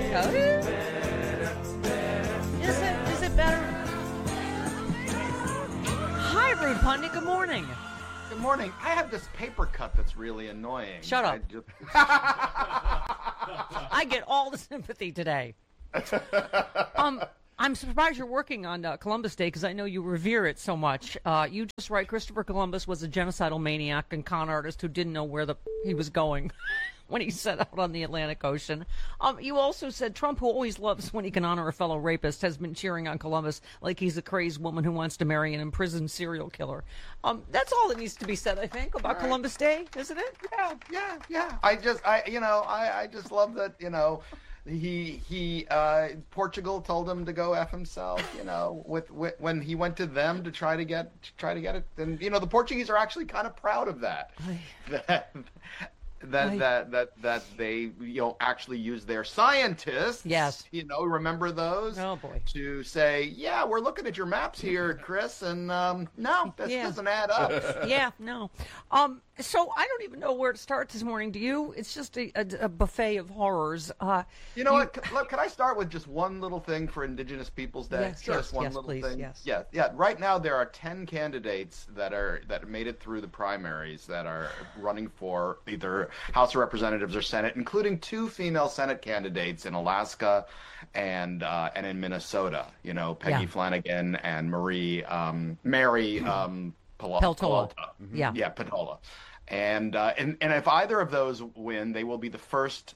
go. Is it better? Hi, Rude Pundit. Good morning. Good morning. I have this paper cut that's really annoying. Shut up. I get all the sympathy today. I'm surprised you're working on Columbus Day because I know you revere it so much. You just write Christopher Columbus was a genocidal maniac and con artist who didn't know where he was going when he set out on the Atlantic Ocean. You also said Trump, who always loves when he can honor a fellow rapist, has been cheering on Columbus like he's a crazy woman who wants to marry an imprisoned serial killer. That's all that needs to be said, I think, about Columbus Day, isn't it? Yeah. I just love that, Portugal told him to go F himself, when he went to them to try to get it. And, the Portuguese are actually kind of proud of that. That they actually use their scientists. Yes. Remember those? Oh boy. To say, yeah, we're looking at your maps here, Chris, and no, this doesn't add up. Yeah, no. So I don't even know where to start this morning. Do you? It's just a buffet of horrors. What? Look, can I start with just one little thing for Indigenous Peoples Day? Yes, just one little please, thing. Yes. Yeah. Right now there are 10 candidates that made it through the primaries that are running for either House of Representatives or Senate, including 2 female Senate candidates in Alaska and in Minnesota. Peggy Flanagan and Mary Peltola. Mm-hmm. Yeah, Peltola. And if either of those win, they will be the first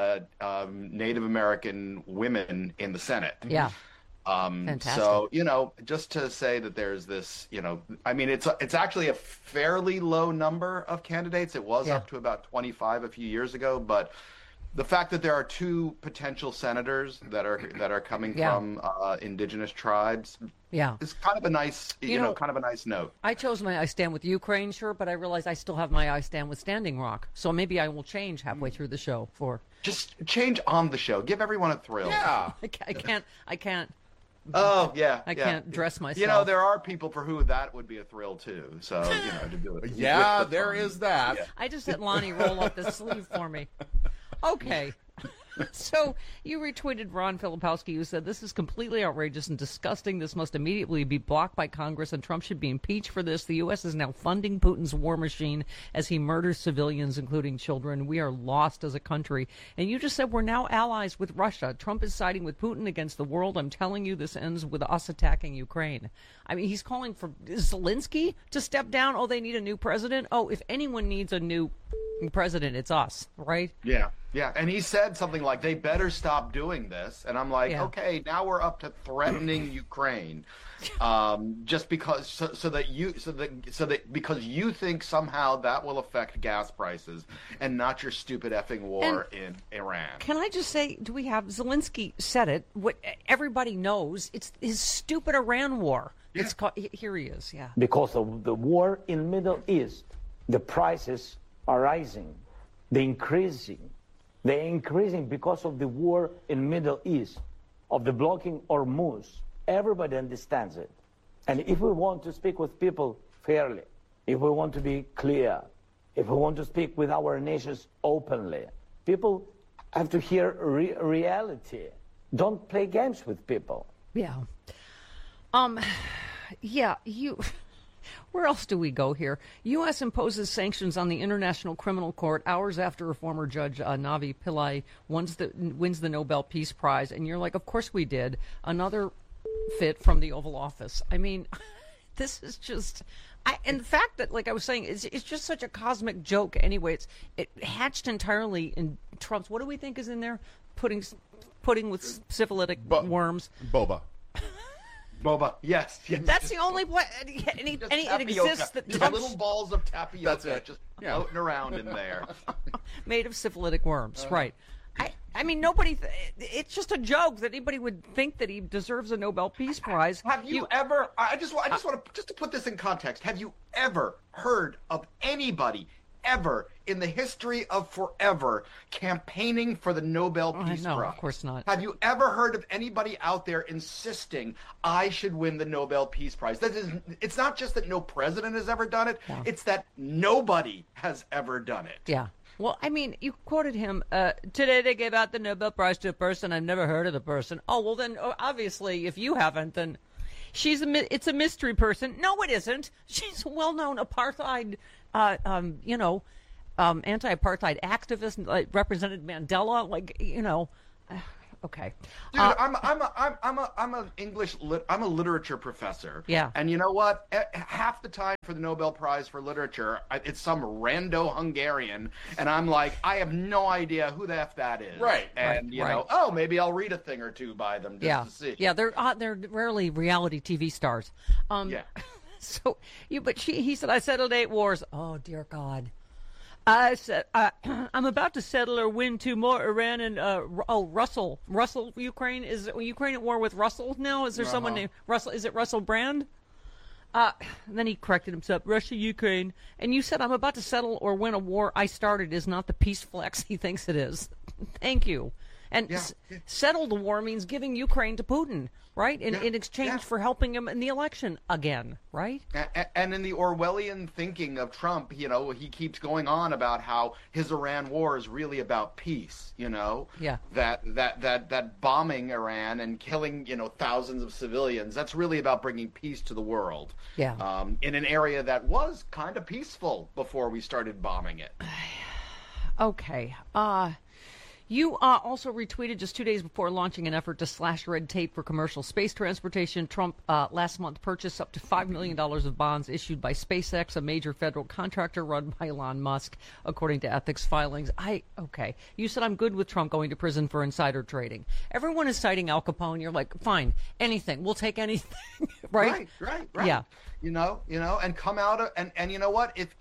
Native American women in the Senate. Yeah. Fantastic. So, just to say that there's this, it's actually a fairly low number of candidates. It was up to about 25 a few years ago, but the fact that there are 2 potential senators that are coming from indigenous tribes is kind of a nice, kind of a nice note. I chose my I Stand With Ukraine shirt, but I realize I still have my I Stand With Standing Rock. So maybe I will change halfway through the show Just change on the show. Give everyone a thrill. Yeah. I can't. Oh, yeah. I can't dress myself. There are people for who that would be a thrill, too. So, to do it. Yeah, there is that. Yeah. I just had Lonnie roll up the sleeve for me. Okay. So you retweeted Ron Filipowski, who said, "This is completely outrageous and disgusting. This must immediately be blocked by Congress, and Trump should be impeached for this. The U.S. is now funding Putin's war machine as he murders civilians, including children. We are lost as a country." And you just said we're now allies with Russia. Trump is siding with Putin against the world. I'm telling you, this ends with us attacking Ukraine. I mean, he's calling for Zelensky to step down. Oh, they need a new president. Oh, if anyone needs a new president, it's us, right? Yeah. And he said something like, they better stop doing this. And I'm like, okay, now we're up to threatening Ukraine, just because because you think somehow that will affect gas prices and not your stupid effing war in Iran. Can I just say, do we have Zelensky said it? What everybody knows, it's his stupid Iran war. Yeah. It's called, here he is. Yeah. Because of the war in Middle East, the prices are rising. They're increasing because of the war in Middle East, of the blocking Hormuz. Everybody understands it. And if we want to speak with people fairly, if we want to be clear, if we want to speak with our nations openly, people have to hear reality. Don't play games with people. Yeah. Where else do we go here? U.S. imposes sanctions on the International Criminal Court hours after a former judge, Navi Pillay, wins the Nobel Peace Prize. And you're like, of course we did. Another fit from the Oval Office. I mean, this is just... and the fact that, like I was saying, it's just such a cosmic joke anyway. It hatched entirely in Trump's... What do we think is in there? Pudding with syphilitic worms. Boba, yes. That's the only way. And it exists. Just little balls of tapioca just floating around in there. Made of syphilitic worms, right. I mean, nobody. It's just a joke that anybody would think that he deserves a Nobel Peace Prize. Have you ever? I just want to put this in context. Have you ever heard of anybody ever in the history of forever campaigning for the Nobel Peace Prize? No, of course not. Have you ever heard of anybody out there insisting I should win the Nobel Peace Prize? It's not just that no president has ever done it. Yeah. It's that nobody has ever done it. Yeah. Well, I mean, you quoted him, today they gave out the Nobel Prize to a person. I've never heard of the person. Oh, well, then, obviously, if you haven't, then it's a mystery person. No, it isn't. She's a well-known apartheid, anti-apartheid activist, like, represented Mandela, okay. Dude, I'm a literature professor. Yeah. And you know what? Half the time for the Nobel Prize for Literature, it's some rando Hungarian, and I'm like, I have no idea who the F that is. Right. And you know, oh, maybe I'll read a thing or two by them just to see. Yeah, they're rarely reality TV stars. Yeah. So he said, I settled 8 wars. Oh dear God. I said, I'm about to settle or win 2 more. Iran and Russell, Ukraine. Is Ukraine at war with Russell now? Is there someone named Russell? Is it Russell Brand? Then he corrected himself. Russia, Ukraine. And you said, I'm about to settle or win a war I started is not the peace flex he thinks it is. Thank you. And settle the war means giving Ukraine to Putin, right? In exchange for helping him in the election again, right? And in the Orwellian thinking of Trump, you know, he keeps going on about how his Iran war is really about peace, you know? Yeah. That bombing Iran and killing, you know, thousands of civilians, that's really about bringing peace to the world. Yeah. In an area that was kind of peaceful before we started bombing it. Okay. You also retweeted just 2 days before launching an effort to slash red tape for commercial space transportation. Trump last month purchased up to $5 million of bonds issued by SpaceX, a major federal contractor run by Elon Musk, according to ethics filings. Okay. You said I'm good with Trump going to prison for insider trading. Everyone is citing Al Capone. You're like, fine, anything. We'll take anything, right? Right. Yeah. You know, and come out of, and you know what? If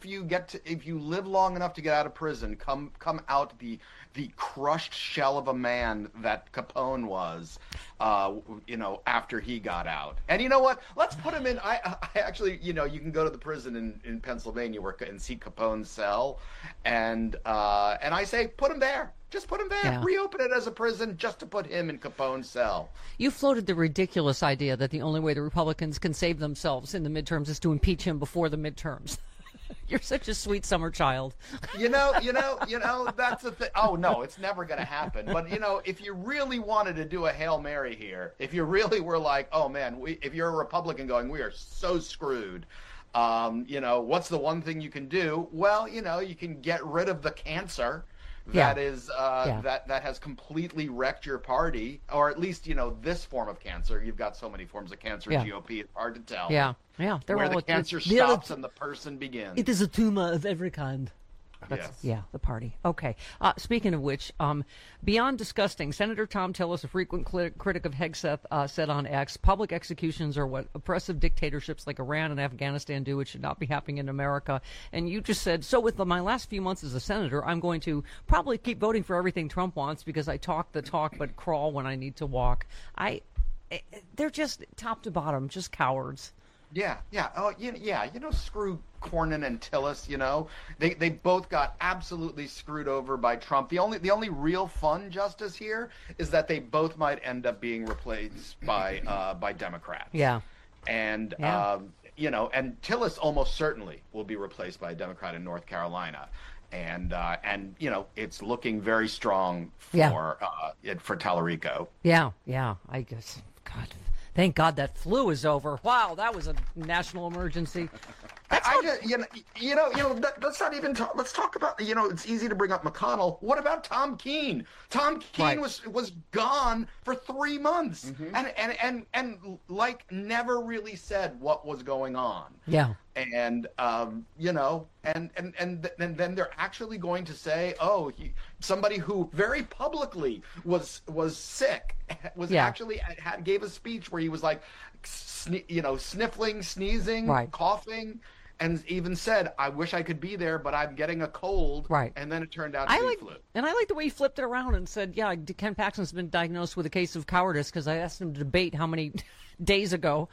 you live long enough to get out of prison, come out the crushed shell of a man that Capone was, you know, after he got out. And you know what? Let's put him in. I actually, you know, you can go to the prison in Pennsylvania and see Capone's cell, and I say put him there. Just put him there. Yeah. Reopen it as a prison just to put him in Capone's cell. You floated the ridiculous idea that the only way the Republicans can save themselves in the midterms is to impeach him before the midterms. You're such a sweet summer child. You know, that's the thing. Oh, no, it's never going to happen. But, you know, if you really wanted to do a Hail Mary here, if you really were like, oh, man, if you're a Republican going, we are so screwed, you know, what's the one thing you can do? Well, you know, you can get rid of the cancer. That has completely wrecked your party, or at least, you know, this form of cancer. You've got so many forms of cancer. GOP, it's hard to tell. Yeah. Where the cancer stops and the person begins. It is a tumor of every kind. Yes. Yeah, the party. Okay. Speaking of which, beyond disgusting, Senator Tom Tillis, a frequent critic of Hegseth, said on X, public executions are what oppressive dictatorships like Iran and Afghanistan do. It should not be happening in America. And you just said, so with my last few months as a senator, I'm going to probably keep voting for everything Trump wants because I talk the talk but crawl when I need to walk. They're just top to bottom, just cowards. Yeah. Oh, yeah. You know, screw Cornyn and Tillis. You know, they both got absolutely screwed over by Trump. The only real fun justice here is that they both might end up being replaced by Democrats. Yeah. And you know, and Tillis almost certainly will be replaced by a Democrat in North Carolina. And you know, it's looking very strong for Tallarico. Yeah. I guess. God. Thank God that flu is over. Wow, that was a national emergency. Let's not even talk. Let's talk about, you know, it's easy to bring up McConnell. What about Tom Keene? Tom Keene was gone for 3 months and like never really said what was going on. Yeah. And you know, and then they're actually going to say, oh, somebody who very publicly was sick actually gave a speech where he was like, sniffling, sneezing, coughing, and even said, I wish I could be there, but I'm getting a cold. Right. And then it turned out to be flu. And I like the way he flipped it around and said, yeah, Ken Paxton's been diagnosed with a case of cowardice because I asked him to debate how many days ago.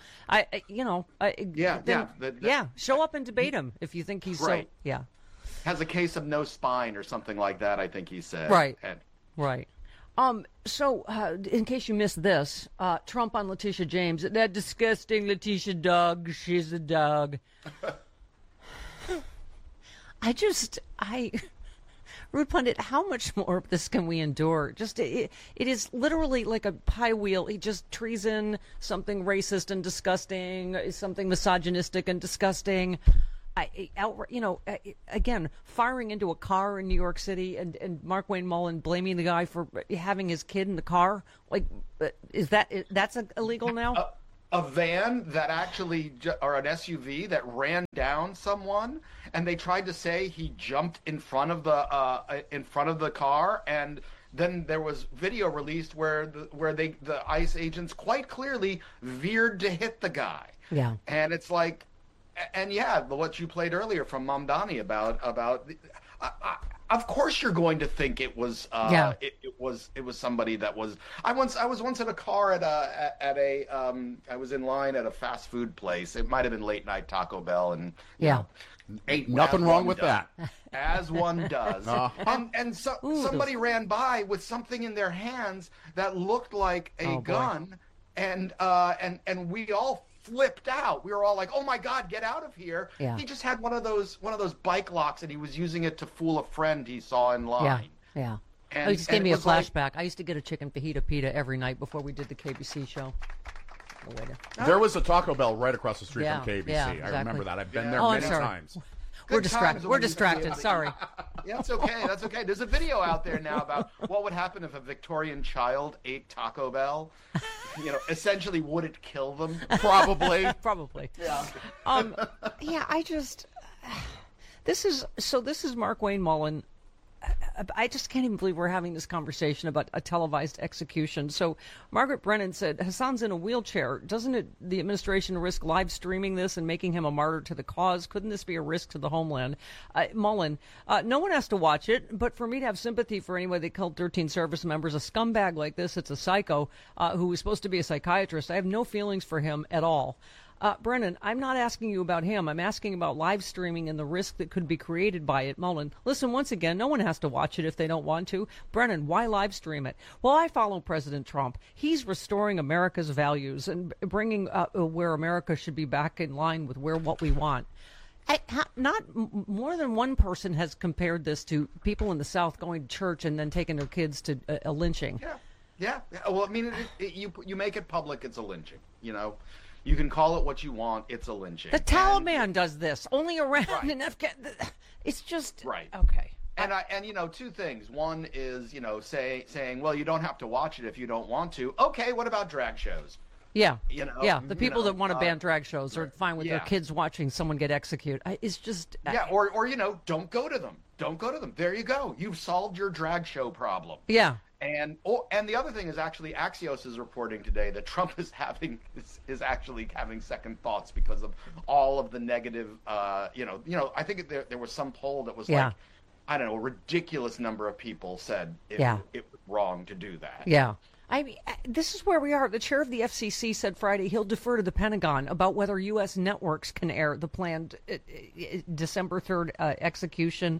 Show up and debate him if you think he's has a case of no spine or something like that, I think he said. Right. Right. So, in case you missed this, Trump on Letitia James, that disgusting Letitia dog, she's a dog. Rude Pundit, how much more of this can we endure? Just it is literally like a pie wheel. He just treason, something racist and disgusting, something misogynistic and disgusting. Again, firing into a car in New York City and Mark Wayne Mullen blaming the guy for having his kid in the car. Like, that's illegal now? A van that actually, or an SUV that ran down someone, and they tried to say he jumped in front of the car, and then there was video released where the ICE agents quite clearly veered to hit the guy. Yeah, and it's like, and yeah, what you played earlier from Mamdani about. Of course, you're going to think it was it was somebody that was. I was once in a car I was in line at a fast food place. It might have been late night Taco Bell, and ain't nothing wrong with that. As one does. And somebody ran by with something in their hands that looked like a gun, and we all flipped out. We were all like, "Oh my God, get out of here!" Yeah. He just had one of those bike locks, and he was using it to fool a friend he saw in line. Yeah. And, it just gave me a flashback. I used to get a chicken fajita pita every night before we did the KBC show. There was a Taco Bell right across the street from KBC. Yeah, exactly. I remember that. I've been there I'm many sorry. times. We're distracted. Sorry. Yeah, it's okay. That's okay. There's a video out there now about what would happen if a Victorian child ate Taco Bell. Essentially, would it kill them? Probably. Probably. Yeah. This is Mark Wayne Mullen. I just can't even believe we're having this conversation about a televised execution. So Margaret Brennan said, Hassan's in a wheelchair. Doesn't the administration risk live streaming this and making him a martyr to the cause? Couldn't this be a risk to the homeland? Mullen, no one has to watch it, but for me to have sympathy for anyone that killed 13 service members, a scumbag like this, it's a psycho who was supposed to be a psychiatrist. I have no feelings for him at all. Brennan, I'm not asking you about him. I'm asking about live streaming and the risk that could be created by it. Mullen, listen, once again, no one has to watch it if they don't want to. Brennan, why live stream it? Well, I follow President Trump. He's restoring America's values and bringing where America should be back in line with what we want. Not more than one person has compared this to people in the South going to church and then taking their kids to a lynching. Yeah. Well, I mean, you make it public, it's a lynching, You can call it what you want. It's a lynching. The Taliban does this only around in Afghanistan. It's just right. Okay. And two things. One is saying, well, you don't have to watch it if you don't want to. Okay, what about drag shows? Yeah. The people that want to ban drag shows are fine with their kids watching someone get executed. It's just or don't go to them. Don't go to them. There you go. You've solved your drag show problem. Yeah. And the other thing is actually Axios is reporting today that Trump is actually having second thoughts because of all of the negative. I think there was some poll that was like, I don't know, a ridiculous number of people said it was wrong to do that. Yeah. I mean, this is where we are. The chair of the FCC said Friday he'll defer to the Pentagon about whether U.S. networks can air the planned December 3rd execution.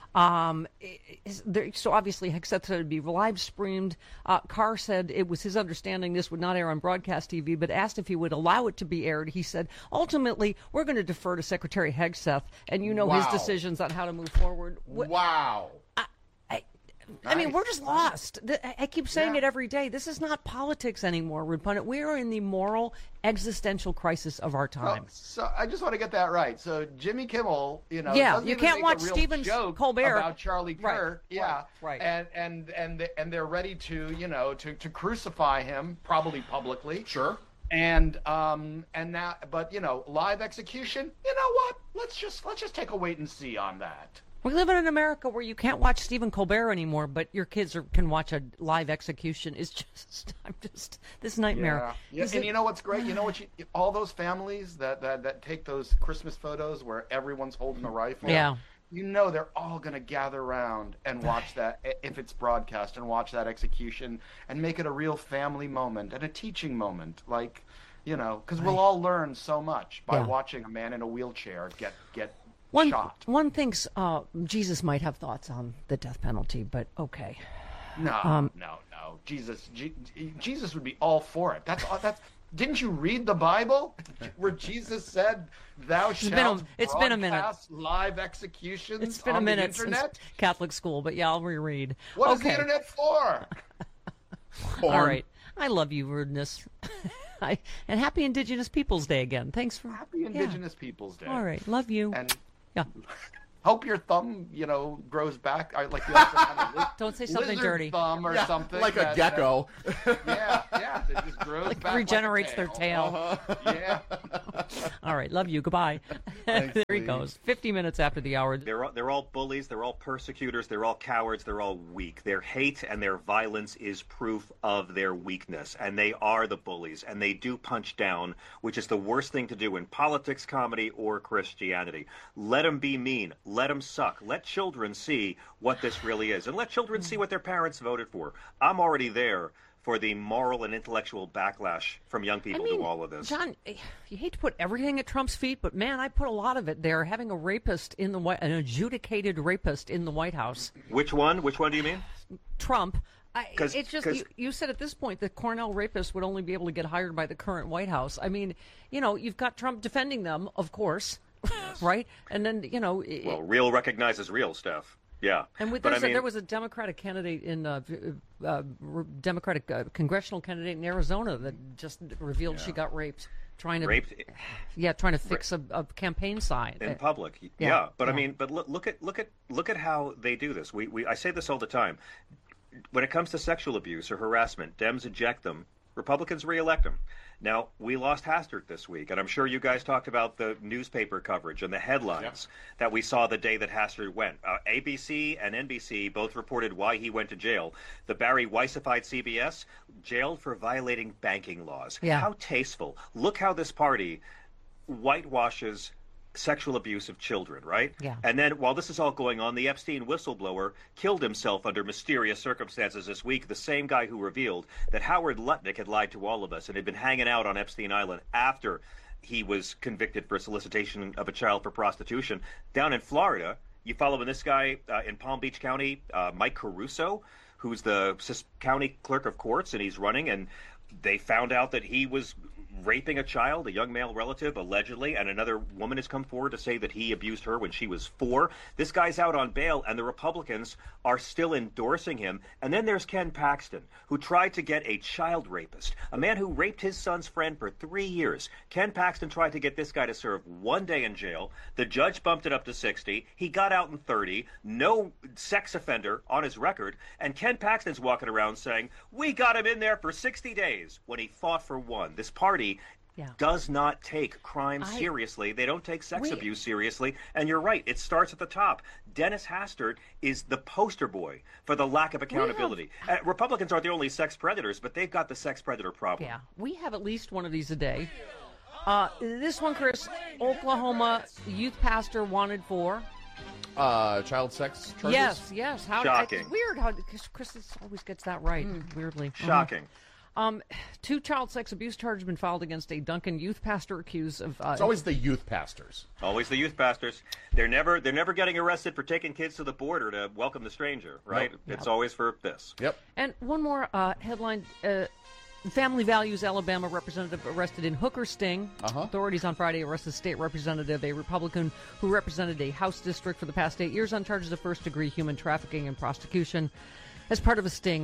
So obviously Hexeth said it would be live streamed. Carr said it was his understanding this would not air on broadcast TV, but asked if he would allow it to be aired. He said, ultimately, we're going to defer to Secretary Hegseth, and his decisions on how to move forward. Wow. I mean, we're just lost. I keep saying it every day. This is not politics anymore, Rude Pundit. We are in the moral, existential crisis of our time. So I just want to get that right. So Jimmy Kimmel, you can't watch Stephen Colbert about Charlie Kirk, right. and they're ready to to crucify him, probably publicly. Sure. And now, but live execution. You know what? Let's just take a wait and see on that. We live in an America where you can't watch Stephen Colbert anymore, but your kids can watch a live execution. It's just, this nightmare. Yeah. And you know what's great? You know what? All those families that take those Christmas photos where everyone's holding a rifle. Yeah. They're all going to gather around and watch that if it's broadcast and watch that execution and make it a real family moment and a teaching moment, because we'll all learn so much by watching a man in a wheelchair get shot. One thinks Jesus might have thoughts on the death penalty, but okay. No. Jesus would be all for it. Didn't you read the Bible where Jesus said, "Thou shalt it's been a minute. broadcast live executions"? It's been on a minute the internet? since Catholic school, but yeah, I'll reread. What is okay. the internet for? All right. I love you, rudeness. And happy Indigenous Peoples Day again. Thanks for Happy Indigenous Peoples Day. All right. Love you. And yeah. hope your thumb, grows back. Like you have some kind of Don't say something lizard dirty. thumb or something. Like a gecko. Yeah, that just grows Like back. regenerates like their tail. Yeah. All right. Love you. Goodbye. Thanks, There he Lee. goes. 50 minutes after the hour. They're all bullies. They're all persecutors. They're all cowards. They're all weak. Their hate and their violence is proof of their weakness. And they are the bullies. And they do punch down, which is the worst thing to do in politics, comedy, or Christianity. Let them be mean. Let them suck. Let children see what this really is. And let children see what their parents voted for. I'm already there for the moral and intellectual backlash from young people to all of this. John, you hate to put everything at Trump's feet, but man, I put a lot of it there. Having a rapist in the an adjudicated rapist in the White House. Which one? Which one do you mean? Trump. It's just you said at this point that Cornell rapists would only be able to get hired by the current White House. I mean, you've got Trump defending them, of course, right? And then well, real recognizes real stuff. Yeah, and there was a Democratic candidate in Democratic congressional candidate in Arizona that just revealed she got raped trying to fix a campaign sign in public. Yeah, but I mean, but look at how they do this. I say this all the time. When it comes to sexual abuse or harassment, Dems eject them. Republicans reelect them. Now, we lost Hastert this week, and I'm sure you guys talked about the newspaper coverage and the headlines that we saw the day that Hastert went. ABC and NBC both reported why he went to jail. The Barry Weissified CBS, jailed for violating banking laws. Yeah. How tasteful. Look how this party whitewashes sexual abuse of children, right? Yeah. And then while this is all going on, the Epstein whistleblower killed himself under mysterious circumstances this week, the same guy who revealed that Howard Lutnick had lied to all of us and had been hanging out on Epstein Island after he was convicted for solicitation of a child for prostitution. Down in Florida, you following this guy in Palm Beach County, Mike Caruso, who's the county clerk of courts, and he's running, and they found out that he was raping a child, a young male relative, allegedly, and another woman has come forward to say that he abused her when she was 4. This guy's out on bail, and the Republicans are still endorsing him. And then there's Ken Paxton, who tried to get a child rapist, a man who raped his son's friend for 3 years. Ken Paxton tried to get this guy to serve 1 day in jail. The judge bumped it up to 60. He got out in 30. No sex offender on his record. And Ken Paxton's walking around saying, we got him in there for 60 days when he fought for 1. This party does not take crime seriously. They don't take sex abuse seriously. And you're right. It starts at the top. Dennis Hastert is the poster boy for the lack of accountability. Republicans aren't the only sex predators, but they've got the sex predator problem. Yeah, we have at least one of these a day. This one, Chris, Oklahoma youth pastor wanted for child sex charges? Yes. Shocking. It's weird how Chris always gets that right. Weirdly. Shocking. 2 child sex abuse charges have been filed against a Duncan youth pastor accused of. It's always the youth pastors. Always the youth pastors. They're never getting arrested for taking kids to the border to welcome the stranger, right? Nope. It's always for this. Yep. And one more headline. Family Values Alabama representative arrested in hooker sting. Authorities on Friday arrested state representative, a Republican who represented a House district for the past 8 years on charges of first-degree human trafficking and prostitution as part of a sting.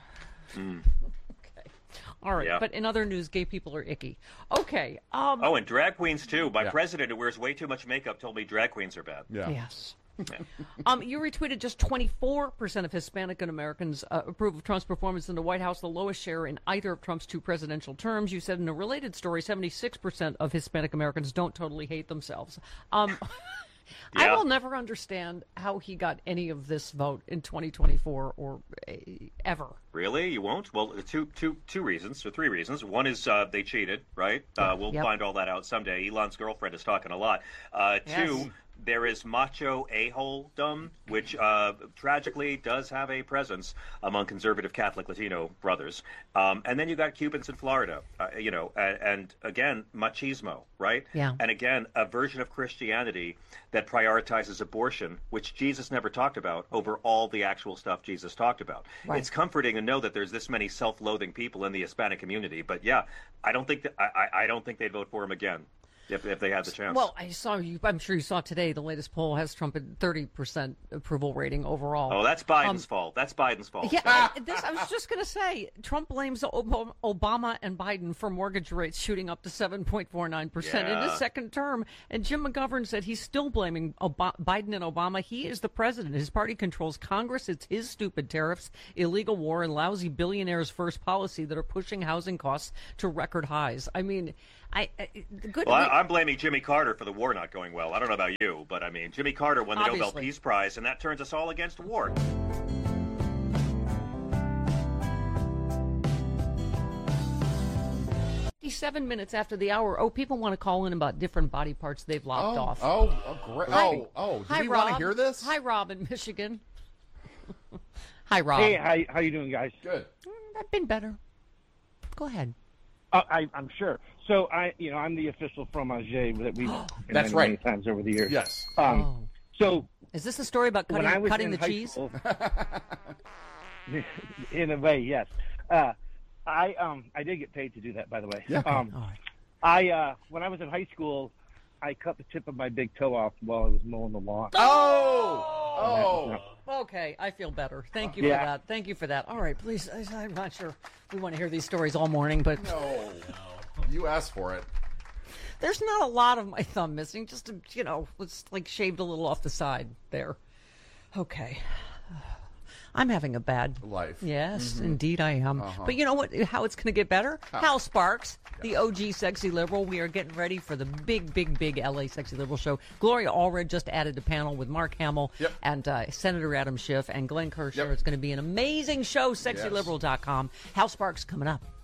All right, but in other news, gay people are icky. Okay. And drag queens, too. My president, who wears way too much makeup, told me drag queens are bad. Yeah. Yes. You retweeted just 24% of Hispanic Americans approve of Trump's performance in the White House, the lowest share in either of Trump's 2 presidential terms. You said in a related story, 76% of Hispanic Americans don't totally hate themselves. I will never understand how he got any of this vote in 2024 or ever. Really? You won't? Well, two reasons, or 3 reasons. One is they cheated, right? We'll find all that out someday. Elon's girlfriend is talking a lot. 2, there is macho a-hole-dom, which tragically does have a presence among conservative Catholic Latino brothers. And then you got Cubans in Florida, and again, machismo, right? Yeah. And again, a version of Christianity that prioritizes abortion, which Jesus never talked about, over all the actual stuff Jesus talked about. Right. It's comforting to know that there's this many self-loathing people in the Hispanic community. But yeah, I don't think they'd vote for him again if they had the chance. Well, I'm sure you saw today the latest poll has Trump at 30% approval rating overall. Oh, that's Biden's fault. That's Biden's fault. Yeah, I was just going to say, Trump blames Obama and Biden for mortgage rates shooting up to 7.49% in his second term. And Jim McGovern said he's still blaming Biden and Obama. He is the president. His party controls Congress. It's his stupid tariffs, illegal war, and lousy billionaires' first policy that are pushing housing costs to record highs. I mean, I'm blaming Jimmy Carter for the war not going well. I don't know about you, but I mean, Jimmy Carter won the Nobel Peace Prize, and that turns us all against war. 57 minutes after the hour. Oh, people want to call in about different body parts they've lopped off. Great. Do Hi, we Rob. want to hear this? Hi, Rob in Michigan. Hi, Rob. Hey, how you doing, guys? Good. I've been better. Go ahead. I'm sure. So I'm the official fromager that we've That's many right. times over the years. Yes. So is this a story about cutting the cheese? School, in a way, yes. I did get paid to do that, by the way. Yeah. When I was in high school, I cut the tip of my big toe off while I was mowing the lawn. Okay, I feel better. Thank you for that. Thank you for that. All right, please. I'm not sure we want to hear these stories all morning, but No. You asked for it. there's not a lot of my thumb missing. Just it's like shaved a little off the side there. Okay. I'm having a bad Life. Yes, indeed I am. But you know what? How it's going to get better? Hal Sparks, the OG Sexy Liberal. We are getting ready for the big LA Sexy Liberal show. Gloria Allred just added a panel with Mark Hamill and Senator Adam Schiff and Glenn Kirshner. It's going to be an amazing show. SexyLiberal.com. Hal Sparks coming up.